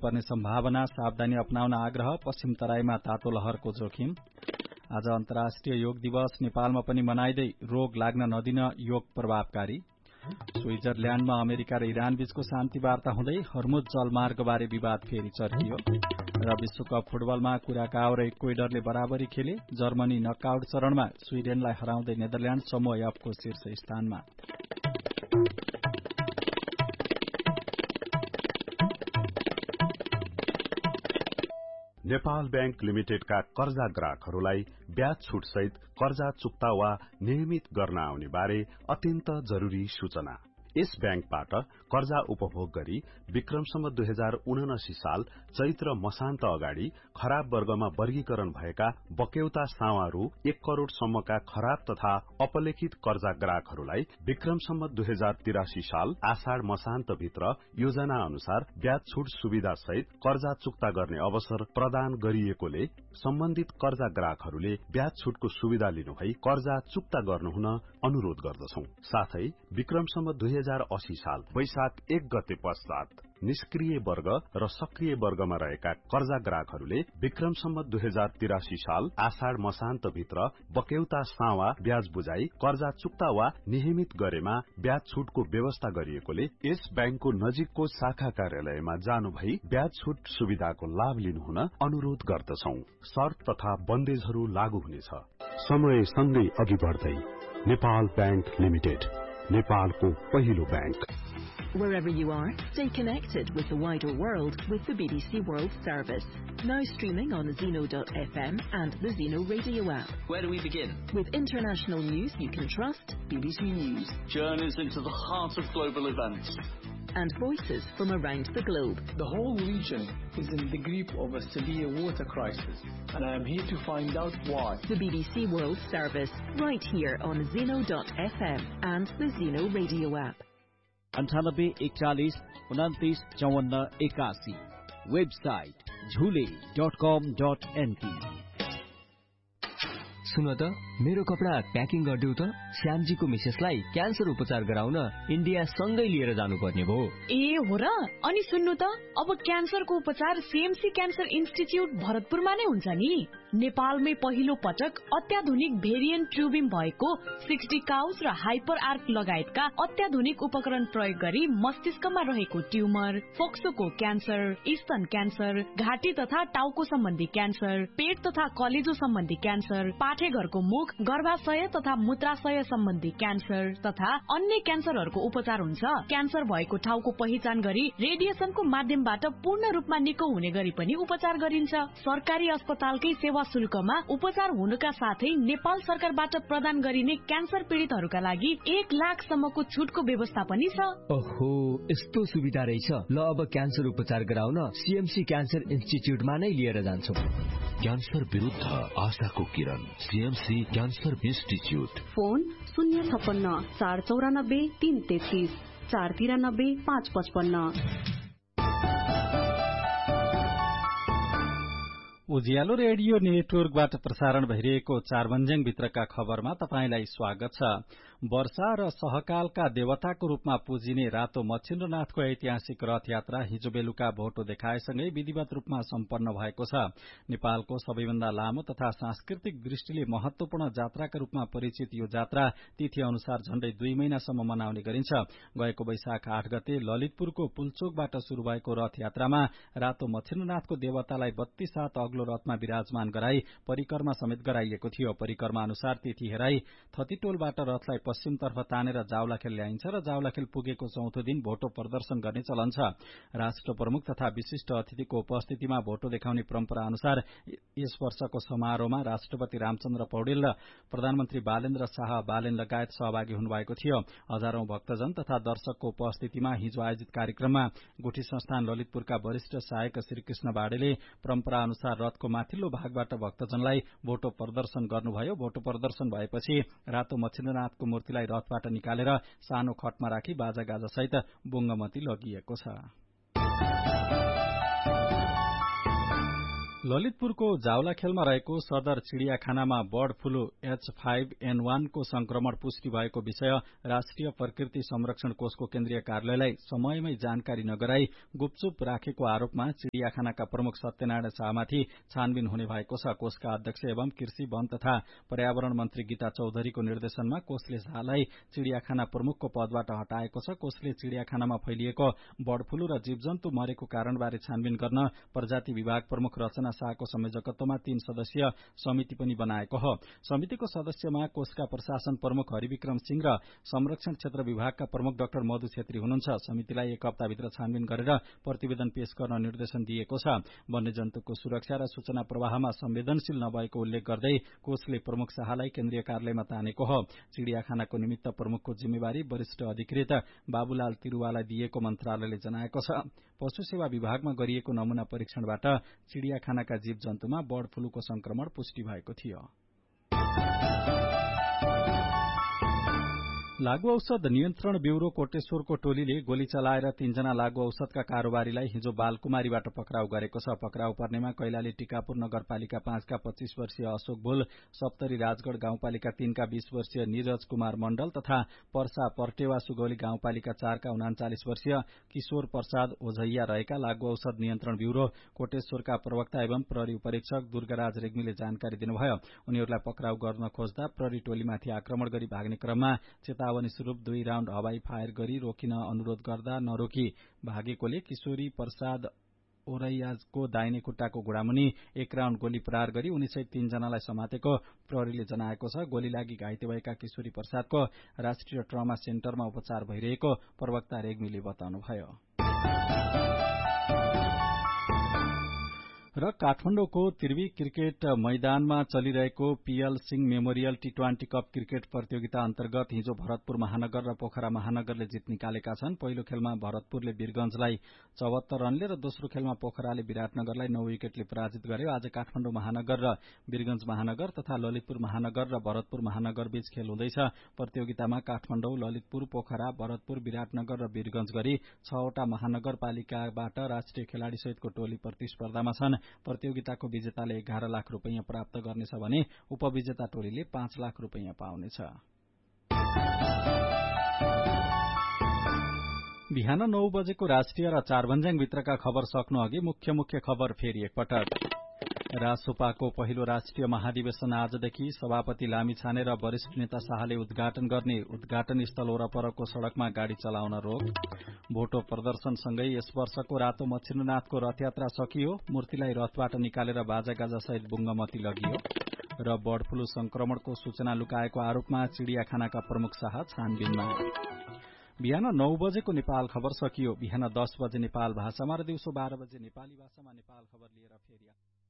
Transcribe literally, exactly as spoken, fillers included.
पर्ने सम्भावना, सावधानी अपनाउन आग्रह, पश्चिम तराईमा तातो लहरको जोखिम। आज अन्तर्राष्ट्रिय योग दिवस, नेपालमा पनि मनाइदै रोग लाग्न नदिन योग प्रभावकारी। स्विजरल्याण्डमा अमेरिका र इरान बीचको शान्ति वार्ता हुँदै हर्मुज जलमार्गबारे विवाद फेरि चर्कियो। र विश्वकप फुटबलमा कुराकाओ र इक्वेडरले बराबरी खेले। जर्मनी नकआउट चरणमा स्वीडेनलाई हराउँदै नेदरल्याण्ड समूह एफको शीर्ष स्थानमा। नेपाल बैंक लिमिटेडका कर्जा ग्राहकहरूलाई ब्याज छुट सहित कर्जा चुक्ता वा नियमित गर्न आउने बारे अत्यन्त जरूरी सूचना। यस बैंकबाट कर्जा उपभोग गरी विक्रमसम्म दुई हजार उनासी साल चैत्र मसान्त अगाडि खराब वर्गमा वर्गीकरण भएका बक्यौता सावा रु एक करोड़ सम्मका खराब तथा अपलेखित कर्जा ग्राहकहरूलाई विक्रमसम्म दुई हजार तिरासी साल आषाढ़ मसान्त भित्र योजना अनुसार ब्याज छुट सुविधा सहित कर्जा चुक्ता गर्ने अवसर प्रदान गरिएकोले सम्बन्धित कर्जा ग्राहकहरूले ब्याज छुटको सुविधा लिनुभई कर्जा चुक्ता गर्नुहुन अनुरोध गर्दछौं। साथै विक्रमसम्म दुई हजार अस्सी साल वैशाख एक गते पश्चात निष्क्रिय वर्ग र सक्रिय वर्गमा रहेका कर्जा ग्राहकहरूले विक्रमसम्म दुई हजार तिरासी साल आषाढ़ मसान्त भित्र बक्यौता सावा ब्याज बुझाई कर्जा चुक्ता वा नियमित गरेमा ब्याज छुटको व्यवस्था गरिएकोले यस बैंकको नजिकको शाखा कार्यालयमा जानु भई ब्याज छुट सुविधाको लाभ लिनुहुन अनुरोध गर्दछौं। शर्त तथा बन्देजहरू लागू हुनेछ। समय सँगै अघि बढ्दै नेपाल बैंक लिमिटेड, नेपालको पहिलो bank. Wherever you are, stay connected with the wider world with the B B C World Service. Now streaming on Zeno dot F M and the Zeno radio app. Where do we begin? With international news you can trust, B B C News. Journeys into the heart of global events. And voices from around the globe. The whole region is in the grip of a severe water crisis, and I am here to find out why. The B B C World Service, right here on Zeno dot F M and the Zeno radio app. अन्ठानब्बे एकचालिस उन्तिस चौवन्न एकासी। Website झुले dot कम dot NP. सुन त, मेरो कपडा packing गरिदेऊ त। श्यामजीको मिसेसलाई क्यान्सर उपचार गराउन इन्डिया सँगै लिएर जानुपर्ने भयो। ए हो र? अनि सुन्नु त, अब क्यान्सरको उपचार सीएमसी क्यान्सर इन्स्टिच्युट भरतपुरमा नै हुन्छ नि। नेपालमै पहिलो पटक अत्याधुनिक भेरिएन्ट ट्युबिम भएको सिक्सटी काउस र हाइपर आर्क लगायतका अत्याधुनिक उपकरण प्रयोग गरी मस्तिष्कमा रहेको ट्युमर, फोक्सोको क्यान्सर, स्तन क्यान्सर, घाँटी तथा टाउको सम्बन्धी क्यान्सर, पेट तथा कलेजो सम्बन्धी क्यान्सर, पाठेघरको मुख, गर्भाशय तथा मूत्राशय सम्बन्धी क्यान्सर तथा अन्य क्यान्सरहरूको उपचार हुन्छ। क्यान्सर भएको ठाउँको पहिचान गरी रेडिएसनको माध्यमबाट पूर्ण रूपमा निको हुने गरी पनि उपचार गरिन्छ। सरकारी अस्पतालकै सेवा शुल्कमा उपचार हुनुका साथै नेपाल सरकारबाट प्रदान गरिने क्यान्सर पीड़ितहरूका लागि एक लाख सम्मको छुटको व्यवस्था पनि छ। ओहो, यस्तो सुविधा रहेछ। ल, अब क्यान्सर उपचार गराउन सीएमसी क्यान्सर इन्स्टिच्युटमा नै लिएर जान्छौं। क्यान्सर विरुद्ध आशाको किरण, सीएमसी क्यान्सर इन्स्टिच्युट। फोन शून्य छप्पन्न चार चौरानब्बे तीन तेत्तीस चार तिरानब्बे पाँच पचपन्न। उज्यालो रेडियो नेटवर्कबाट प्रसारण भइरहेको चारभन्ज्याङ भित्रका खबरमा तपाईंलाई स्वागत छ। वर्षा र सहकालका देवताको रूपमा पूजिने रातो मच्छिन्द्रनाथको ऐतिहासिक रथ यात्रा हिजो बेलुका भोटो देखाएसँगै विधिवत रूपमा सम्पन्न भएको छ। नेपालको सबैभन्दा लामो तथा सांस्कृतिक दृष्टिले महत्वपूर्ण जात्राका रूपमा परिचित यो जात्रा तिथि अनुसार झण्डै दुई महिनासम्म मनाउने गरिन्छ। गएको वैशाख आठ गते ललितपुरको पुलचोकबाट शुरू भएको रथ यात्रामा रातो मच्छिन्द्रनाथको देवतालाई बत्तीस हात अग्लो रथमा विराजमान गराई परिक्रमा समेत गराइएको थियो। परिक्रमा अनुसार तिथि हेराई थतीटोलबाट रथलाई पश्चिमतर्फ तानेर जावलाखेल ल्याइन्छ र जावलाखेल पुगेको चौथो दिन भोटो प्रदर्शन गर्ने चलन छ। राष्ट्र प्रमुख तथा विशिष्ट अतिथिको उपस्थितिमा भोटो देखाउने परम्परा अनुसार यस वर्षको समारोहमा राष्ट्रपति रामचन्द्र पौडेल र प्रधानमन्त्री बालेन्द्र शाह बालेन लगायत सहभागी हुनुभएको थियो। हजारौं भक्तजन तथा दर्शकको उपस्थितिमा हिजो आयोजित कार्यक्रममा गुठी संस्थान ललितपुरका वरिष्ठ सहायक श्रीकृष्ण बाडेले परम्परा अनुसार रथको माथिल्लो भागबाट भक्तजनलाई भोटो प्रदर्शन गर्नुभयो। भोटो प्रदर्शन भएपछि रातो मच्छिन्द्रनाथको मूर्तिलाई रथबाट निकालेर सानो खटमा राखी बाजागाजा सहित बुङ्गमती लगिएको छ। ललितपुरको जावलाखेलमा रहेको सदर चिड़ियाखानामा bird flu H five an one को संक्रमण पुष्टि भएको विषय राष्ट्रिय प्रकृति संरक्षण कोषको केन्द्रीय कार्यालयलाई समयमै जानकारी नगराई गुपचुप राखेको आरोपमा चिड़ियाखानाका प्रमुख सत्यनारायण शाहमाथि छानबिन हुने भएको छ। कोषका अध्यक्ष एवं कृषि वन तथा पर्यावरण मन्त्री गीता चौधरीको निर्देशनमा कोषले शाहलाई चिड़ियाखाना प्रमुखको पदबाट हटाएको छ। कोषले चिड़ियाखानामा फैलिएको बर्ड फ्लू र जीवजन्तु मरेको कारणबारे छानबिन गर्न प्रजाति विभाग प्रमुख रचना शाहको संयोजकत्वमा तीन सदस्यीय समिति पनि बनाएको हो। समितिको सदस्यमा कोषका प्रशासन प्रमुख हरिविक्रम सिंह र संरक्षण क्षेत्र विभागका प्रमुख डाक्टर मधु छेत्री हुनुहुन्छ। समितिलाई एक हप्ताभित्र छानबिन गरेर प्रतिवेदन पेश गर्न निर्देशन दिएको छ। वन्यजन्तुको सुरक्षा र सूचना प्रवाहमा संवेदनशील नभएको उल्लेख गर्दै कोषले प्रमुख शाहलाई केन्द्रीय कार्यालयमा तानेको हो। चिड़ियाखानाको निमित्त प्रमुखको जिम्मेवारी वरिष्ठ अधिकृत बाबुलाल तिरुवालाई दिएको मन्त्रालयले जनाएको छ। पशु सेवा विभागमा गरिएको नमूना परीक्षणबाट चिड़ियाखानाका जीव जन्तुमा बर्ड फ्लूको संक्रमण पुष्टि भएको थियो। लागू औषध नियन्त्रण ब्यूरो कोटेश्वरको टोलीले गोली चलाएर तीनजना लागू औषधका कारोबारीलाई हिजो बालकुमारीबाट पक्राउ गरेको छ। पक्राउ पर्नेमा कैलाली टीकापुर नगरपालिका पाँचका पच्चीस वर्षीय अशोक भोल, सप्तरी राजगढ़ गाउँपालिका तीनका बीस वर्षीय निरज कुमार मण्डल तथा पर्सा पर्टेवा सुगौली गाउँपालिका चारका उनाचालिस वर्षीय किशोर प्रसाद ओझैया रहेका लागू औषध नियन्त्रण ब्यूरो कोटेश्वरका प्रवक्ता एवं प्रहरी उपरीक्षक दुर्गाराज रेग्मीले जानकारी दिनुभयो। उनीहरूलाई पक्राउ गर्न खोज्दा प्रहरी टोलीमाथि आक्रमण गरी भाग्ने क्रममा चेतावनी स्वरूप दुई राउण्ड हवाई फायर गरी रोकिन अनुरोध गर्दा नरोकी भागेकोले किशोरी प्रसाद ओरैयाको दाहिने खुट्टाको घुँडामुनि एक राउण्ड गोली प्रहार गरी उनीसय तीनजनालाई समातेको प्रहरीले जनाएको छ। गोली लागि घाइते भएका किशोरी प्रसादको राष्ट्रिय ट्रमा सेन्टरमा उपचार भइरहेको प्रवक्ता रेग्मीले बताउनुभयो। र काठमाडौँको त्रिवी क्रिकेट मैदानमा चलिरहेको PL Singh memorial T twenty cup cricket प्रतियोगिता अन्तर्गत हिजो भरतपुर महानगर र पोखरा महानगरले जित निकालेका छन्। पहिलो खेलमा भरतपुरले वीरगंजलाई चौहत्तर रनले र दोस्रो खेलमा पोखराले विराटनगरलाई नौ विकेटले पराजित गर्यो। आज काठमाडौँ महानगर र वीरगंज महानगर तथा ललितपुर महानगर र भरतपुर महानगर बीच खेल हुँदैछ। प्रतियोगितामा काठमाडौँ, ललितपुर, पोखरा, भरतपुर, विराटनगर र वीरगंज गरी छवटा महानगरपालिकाबाट राष्ट्रिय खेलाड़ी सहितको टोली प्रतिस्पर्धामा छन्। प्रतियोगिताको विजेताले एघार लाख रूपियाँ प्राप्त गर्नेछ भने उपविजेता टोलीले पाँच लाख रूपियाँ पाउनेछ। बिहान नौ बजेको राष्ट्रिय र चारभन्ज्याङ भित्रका खबर सक्नु अघि मुख्य मुख्य खबर फेरि एकपटक। रासोपाको पहिलो राष्ट्रिय महाधिवेशन आजदेखि सभापति लामिछाने र वरिष्ठ नेता शाहले उद्घाटन गर्ने। उद्घाटन स्थल वरपरको सड़कमा गाड़ी चलाउन रोक। भोटो प्रदर्शनसँगै यस वर्षको रातो मच्छिन्द्रनाथको रथयात्रा सकियो। मूर्तिलाई रथबाट निकालेर बाजागाजा सहित बुंगमती लगियो। र बर्ड फ्लू संक्रमणको सूचना लुकाएको आरोपमा चिड़ियाखानाका प्रमुख शाह छानबिनमा। बिहान नौ बजेको नेपाल खबर सकियो। बिहान दस बजे नेपाल भाषामा र दिउँसो बाह्र बजे नेपाली भाषामा नेपाल खबर लिएर फेरि